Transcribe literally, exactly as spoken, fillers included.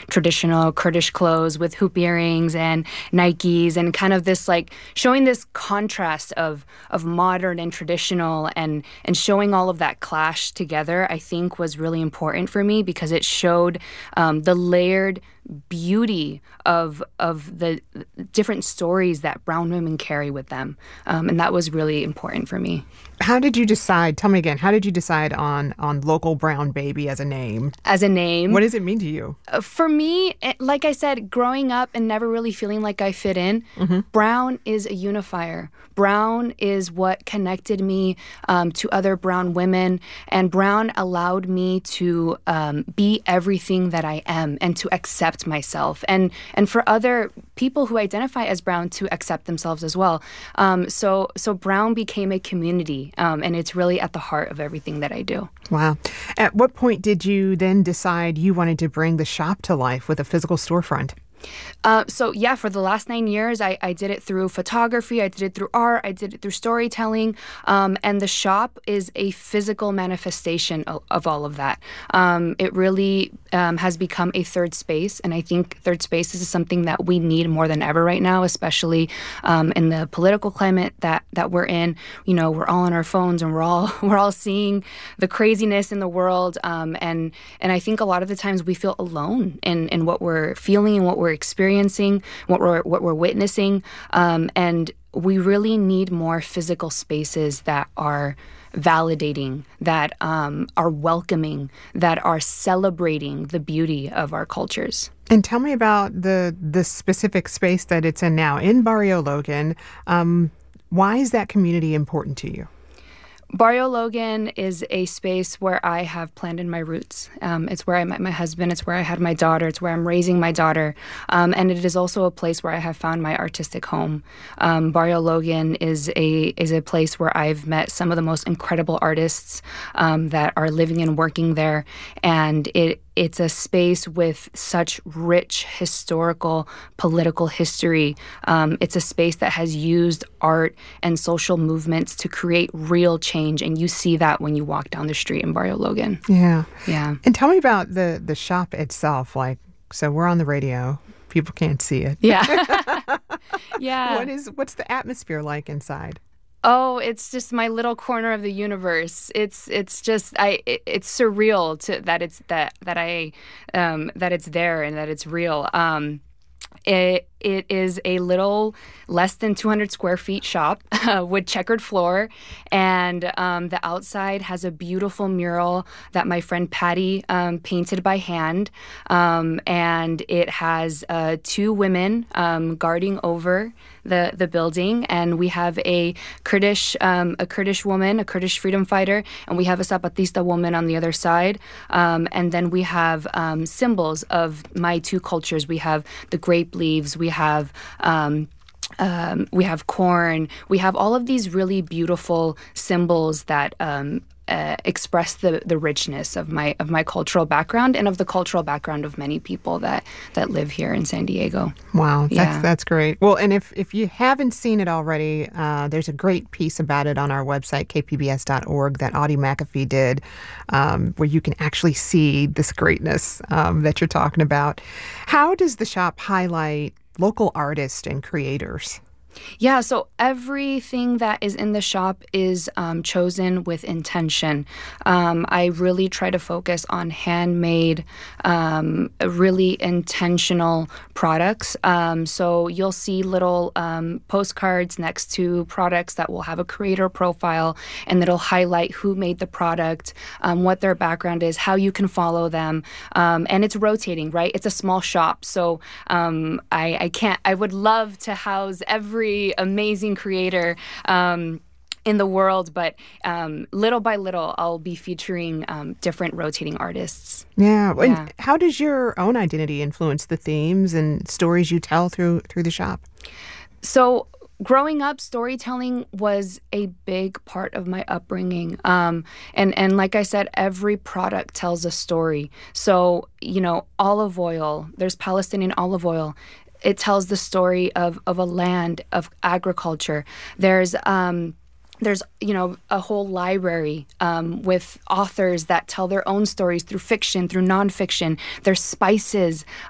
traditional Kurdish clothes with hoop earrings and Nikes, and kind of this like showing this contrast of of modern and traditional, and and showing all of that clash together, I think was really important for me, because it showed um, the layered beauty of of the different stories that brown women carry with them. Um, and that was really important for me. How did you decide, tell me again, how did you decide on on Local Brown Baby as a name? As a name? What does it mean to you? Uh, for me, it, like I said, growing up and never really feeling like I fit in, mm-hmm. brown is a unifier. Brown is what connected me um, to other brown women, and brown allowed me to um, be everything that I am and to accept myself, and and for other people who identify as brown to accept themselves as well. Um, so so brown became a community, um, and it's really at the heart of everything that I do. Wow. At what point did you then decide you wanted to bring the shop to life with a physical storefront? Uh, so yeah, for the last nine years, I, I did it through photography, I did it through art, I did it through storytelling, um, and the shop is a physical manifestation of, of all of that. Um, it really um, has become a third space, and I think third spaces is something that we need more than ever right now, especially um, in the political climate that that we're in. You know, we're all on our phones, and we're all we're all seeing the craziness in the world, um, and and I think a lot of the times we feel alone in in what we're feeling and what we're experiencing, what we're what we're witnessing, um, and we really need more physical spaces that are validating, that um, are welcoming, that are celebrating the beauty of our cultures. And tell me about the the specific space that it's in now in Barrio Logan. Um, why is that community important to you? Barrio Logan is a space where I have planted my roots. Um, it's where I met my husband. It's where I had my daughter. It's where I'm raising my daughter. Um, and it is also a place where I have found my artistic home. Um, Barrio Logan is a is a place where I've met some of the most incredible artists um, that are living and working there. And it It's a space with such rich historical, political history. Um, it's a space that has used art and social movements to create real change, and you see that when you walk down the street in Barrio Logan. Yeah. Yeah. And tell me about the, the shop itself. Like, so we're on the radio. People can't see it. Yeah. Yeah. What is, what's the atmosphere like inside? Oh, it's just my little corner of the universe. It's it's just I it, it's surreal to that it's that that I um, that it's there and that it's real. Um, it it is a little less than two hundred square feet shop uh, with checkered floor, and um, the outside has a beautiful mural that my friend Patty um, painted by hand, um, and it has uh, two women um, guarding over the the building, and we have a Kurdish um, a Kurdish woman, a Kurdish freedom fighter, and we have a Zapatista woman on the other side, um, and then we have um, symbols of my two cultures. We have the grape leaves, we have um, um, we have corn, we have all of these really beautiful symbols that um, uh, express the the richness of my of my cultural background and of the cultural background of many people that that live here in San Diego. Wow, that's Yeah. that's great. Well, and if if you haven't seen it already, uh, there's a great piece about it on our website, k p b s dot org, that Audie McAfee did, um, where you can actually see this greatness um, that you're talking about. How does the shop highlight local artists and creators? Yeah, so everything that is in the shop is um, chosen with intention. Um, I really try to focus on handmade, um, really intentional products. Um, so you'll see little um, postcards next to products that will have a creator profile, and it'll highlight who made the product, um, what their background is, how you can follow them. Um, and it's rotating, right? It's a small shop. So um, I, I can't, I would love to house every amazing creator um, in the world, but um, little by little, I'll be featuring um, different rotating artists. Yeah. Yeah. And how does your own identity influence the themes and stories you tell through through the shop? So growing up, storytelling was a big part of my upbringing. Um, and, and like I said, every product tells a story. So, you know, olive oil, there's Palestinian olive oil. It tells the story of, of a land, of agriculture. There's um, there's you know a whole library um, with authors that tell their own stories through fiction, through nonfiction. There's spices.